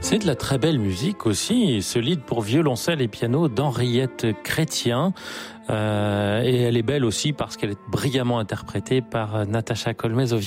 C'est de la très belle musique aussi, solide pour violoncelle et piano d'Henriette Chrétien. Et elle est belle aussi parce qu'elle est brillamment interprétée par Natacha Colmez.